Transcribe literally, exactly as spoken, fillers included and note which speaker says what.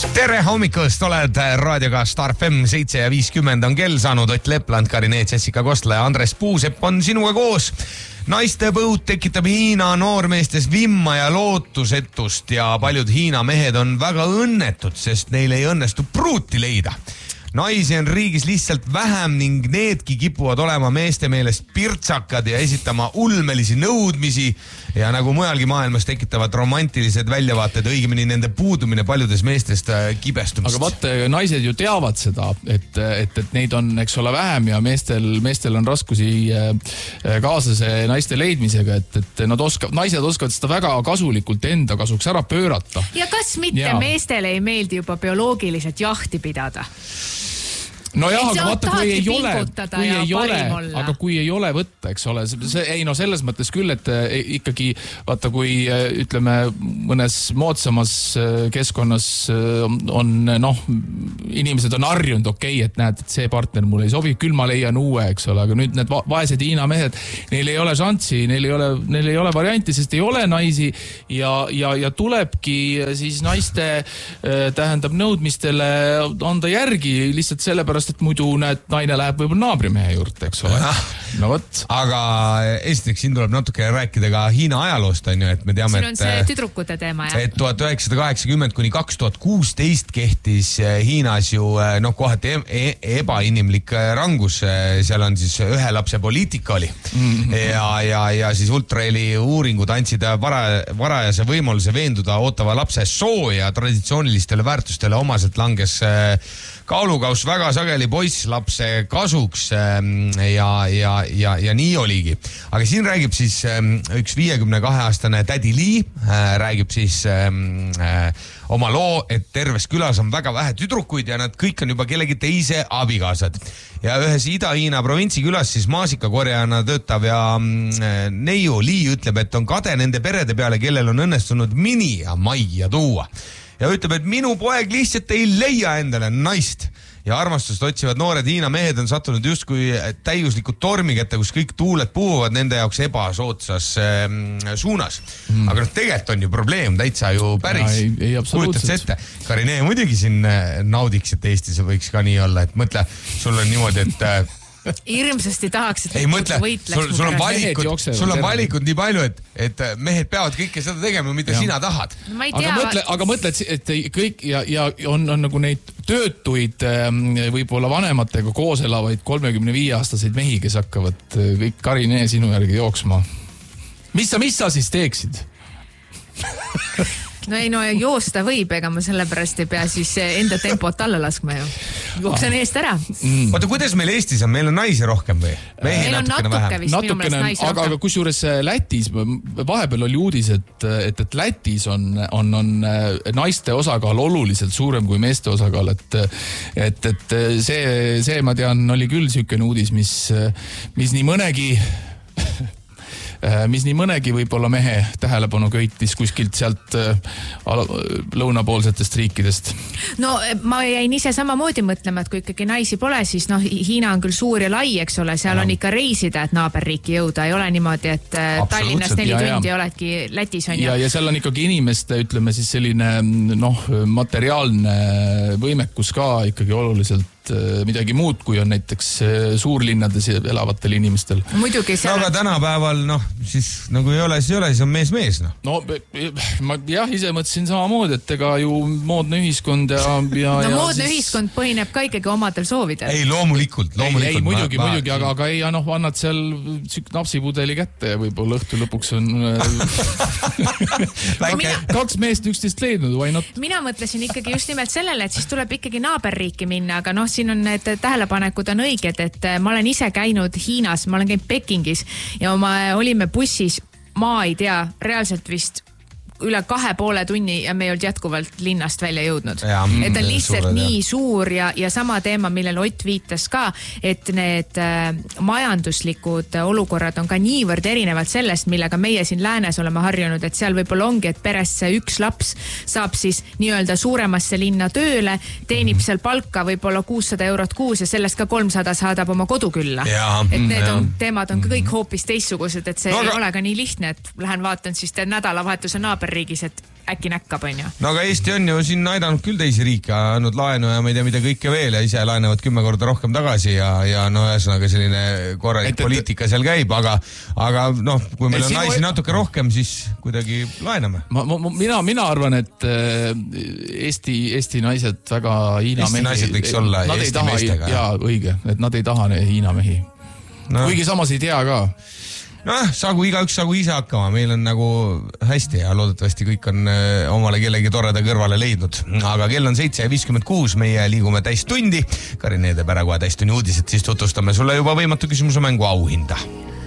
Speaker 1: Tere hommikust, oled raadioga Star F M seitse ja viiskümmend on kell saanud. Ott Lepland, Karinee, Jessica Kostla ja Andres Puusepp on sinuga koos. Naiste põud tekitab Hiina noormeestes vimma ja lootusetust ja paljud Hiina mehed on väga õnnetud, sest neil ei õnnestu pruuti leida. Naisi on riigis lihtsalt vähem ning needki kipuvad olema meeste meelest pirtsakad ja esitama ulmelisi nõudmisi ja nagu mujalgi maailmas tekitavad romantilised väljavaated, õigemini nende puudumine paljudes meestest kibestumist.
Speaker 2: Aga vaata, naised ju teavad seda, et, et, et neid on, eks ole, vähem ja meestel, meestel on raskusi kaaslase naiste leidmisega, et, et nad oskavad, naised oskavad seda väga kasulikult enda kasuks ära pöörata.
Speaker 3: Ja kas mitte ja. Meestele ei meeldi juba bioloogiliselt jahti pidada?
Speaker 2: No jah, aga vaata, kui ei ole, kui ei ole, aga kui ei ole võtta, eks ole, see, ei no selles mõttes küll, et ikkagi, vaata, kui ütleme, mõnes moodsamas keskkonnas on, noh, inimesed on harjunud, okei, et näed, et see partner mulle ei sobi, küll ma leian uue, eks ole, aga nüüd need vaesed Hiina mehed, neil ei ole šansi, neil ei ole, neil ei ole varianti, sest ei ole naisi ja, ja, ja tulebki siis naiste tähendab nõudmistele anda järgi lihtsalt selle pärast, et muidu näed, naine läheb võib-olla naabrimehe juurde, eks ole. No võt.
Speaker 1: Aga esiteks siin tuleb natuke rääkida ka Hiina ajaloost, on ju, et me teame,
Speaker 3: siin on see tüdrukute teema, jah.
Speaker 1: Et tuhat üheksasada kaheksakümmend kuni kaks tuhat kuusteist kehtis Hiinas ju noh, kohati e- ebainimlik rangus, seal on siis ühe lapse poliitika oli mm-hmm. ja, ja, ja siis ultraeli uuringud andsid vara, varajase võimaluse veenduda ootava lapse soo ja traditsioonilistele väärtustele omaselt langes kaalukaus väga sageli poisslapse kasuks ja, ja, ja, ja nii oligi. Aga siin räägib siis üks viiekümne kahe aastane tädi Lee, räägib siis oma loo, et terves külas on väga vähe tüdrukuid ja nad kõik on juba kellegi teise abikaasad. Ja ühes Ida-Hiina provintsi külas siis maasikakorjana töötav ja neiu Lee ütleb, et on kade nende perede peale, kellel on õnnestunud mini ja majja tuua. Ja ütleb, et minu poeg lihtsalt ei leia endale naist. Ja armastust otsivad noored Hiina mehed on sattunud just kui täiuslikud tormikette, kus kõik tuuled puhuvad nende jaoks ebasootsas äh, suunas. Mm. Aga noh, tegelikult on ju probleem, täitsa ju päris.
Speaker 2: Ja, ei, ei absoluutselt.
Speaker 1: Ette. Karinee muidugi siin naudiks, et Eestis võiks ka nii olla, et mõtle, sul on niimoodi, et äh,
Speaker 3: hirmsasti tahaks, et
Speaker 1: ei mõtle, sul, sul on valikud, sul on valikud nii palju, et, et mehed peavad kõike seda tegema, mida ja. Sina tahad.
Speaker 3: No,
Speaker 2: aga mõtle, aga mõtle, et kõik ja, ja on, on nagu neid töötuid võib-olla vanematega koos elavaid kolmekümne viie aastaseid mehi, kes hakkavad kõik Karinee sinu järgi jooksma. Mis sa, mis sa siis teeksid?
Speaker 3: No ei, no joosta võib, ega ma sellepärast ei pea siis enda tempot alla laskma ju. Jooksen eest ära.
Speaker 1: Mm. Oota, kuidas meil Eestis on? Meil on naisi rohkem või? Mehi
Speaker 3: meil on natuke vist minu meelest naisi
Speaker 2: aga, aga kus juures Lätis, vahepeal oli uudis, et, et, et Lätis on, on, on naiste osakaal oluliselt suurem kui meeste osakaal, et, et, et see, see ma tean, oli küll sükene uudis, mis, mis nii mõnegi mis nii mõnegi võib-olla mehe tähelepanu köitis kuskilt sealt lõunapoolsetest riikidest.
Speaker 3: No ma jäin ise samamoodi mõtlema, et kui ikkagi naisi pole, siis noh, Hiina on küll suur ja lai, eks ole, seal no. on ikka reisida, et naaberriiki jõuda, ei ole niimoodi, et Tallinnas neli ja, tundi ja. Oledki Lätis on
Speaker 2: ja, ja seal on ikkagi inimeste, ütleme siis selline noh, materiaalne võimekus ka ikkagi oluliselt midagi muud, kui on näiteks suurlinnades elavatel inimestel.
Speaker 3: Muidugi
Speaker 1: see no, aga tänapäeval, noh, siis nagu ei ole, siis ei ole, siis on mees mees, noh.
Speaker 2: No, ma jah, ise mõtlesin samamoodi, et ega ju moodne ühiskond ja... ja
Speaker 3: no
Speaker 2: ja
Speaker 3: moodne
Speaker 2: siis...
Speaker 3: ühiskond põhineb ka ikkagi omadel soovidel.
Speaker 1: Ei, loomulikult, loomulikult.
Speaker 2: Ei, ei muidugi, ma, muidugi, ma... aga, aga ei, noh, annad seal napsipudeli kätte ja võib-olla õhtu lõpuks on mina... kaks meest üksteist leidnud, why not?
Speaker 3: Mina mõtlesin ikkagi just nimelt sellele, et siis tuleb ikkagi naaberriiki minna, aga noh, siin on need tähelepanekud on õiged, et ma olen ise käinud Hiinas, ma olen käinud Pekingis ja ma olime bussis, ma ei tea, reaalselt vist üle kahe poole tunni ja me ei olnud jätkuvalt linnast välja jõudnud. Ja, et on lihtsalt suured, nii suur ja, ja sama teema, millel Ott viitas ka, et need äh, majanduslikud olukorrad on ka niivõrd erinevalt sellest, millega meie siin läänes oleme harjunud, et seal võib-olla ongi, et peresse üks laps saab siis nii-öelda suuremasse linna tööle, teenib seal palka võib-olla kuussada eurot kuus ja sellest ka kolmsada saadab oma kodukülla. Ja, et need ja. On, teemad on kõik hoopis teistsugused, et see no, aga... ei ole ka nii lihtne, et lähen vaatan siis nädalavahetuse naaber naaberriigis, et äkki näkkab, on ju.
Speaker 1: No aga Eesti on ju siin aidanud küll teisi riike, andnud laenu ja ma ei tea, mida kõike veel ja ise laenavad kümme korda rohkem tagasi ja, ja no ühesõnaga selline korralik et, poliitika seal käib, aga, aga noh, kui meil on naisi või... natuke rohkem, siis kuidagi laename.
Speaker 2: Ma, ma, mina, mina arvan, et Eesti, Eesti naised väga Hiina
Speaker 1: Eesti
Speaker 2: mehi...
Speaker 1: naised võiks olla Eesti
Speaker 2: taha,
Speaker 1: meestega.
Speaker 2: Jaa, õige, et nad ei taha Hiina mehi. No. Kuigi samas ei tea ka.
Speaker 1: Noh, saagu igaüks saagu ise hakkama, meil on nagu hästi ja loodetavasti kõik on omale kellegi toreda kõrvale leidnud. Aga kell on seitse viiskümmend kuus, meie liigume täistundi. Karin Eedep ära kohe täistunni uudised, siis tutvustame sulle juba võimatu küsimuse mängu auhinda.